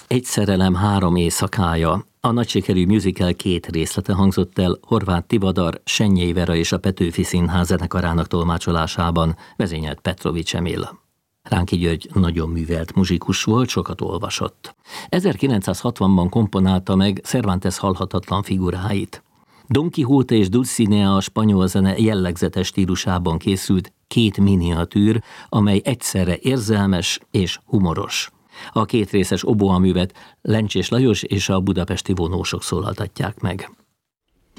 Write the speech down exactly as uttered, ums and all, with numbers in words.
Egy szerelem három éjszakája. A nagysikerű musical két részlete hangzott el Horváth Tivadar, Sennyei Vera és a Petőfi Színház zenekarának tolmácsolásában, vezényelt Petrovics Emil. Ránki György nagyon művelt muzsikus volt, sokat olvasott. ezerkilencszázhatvanban komponálta meg Cervantes halhatatlan figuráit. Don Quixote és Dulcinea a spanyol zene jellegzetes stílusában készült két miniatűr, amely egyszerre érzelmes és humoros. A kétrészes oboaművet Lencsés Lajos és a budapesti vonósok szólaltatják meg.